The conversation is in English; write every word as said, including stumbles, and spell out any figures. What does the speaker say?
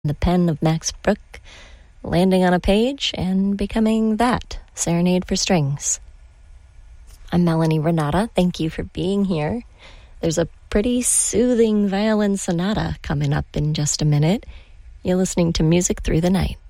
the pen of Max Bruch, landing on a page and becoming that, Serenade for Strings. I'm Melanie Renata. Thank you for being here. There's a pretty soothing violin sonata coming up in just a minute. You're listening to Music Through the Night.